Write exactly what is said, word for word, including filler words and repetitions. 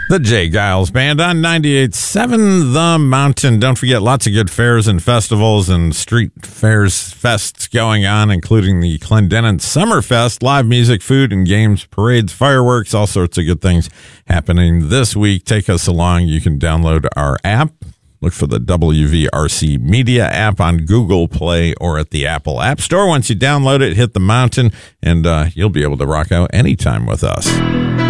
The Jay Giles Band on ninety-eight point seven The Mountain. Don't forget, lots of good fairs and festivals and street fairs, fests going on, including the Clendenin Summerfest, live music, food and games, parades, fireworks, all sorts of good things happening this week. Take us along. You can download our app. Look for the W V R C Media app on Google Play or at the Apple App Store. Once you download it, hit the mountain, and uh, you'll be able to rock out anytime with us.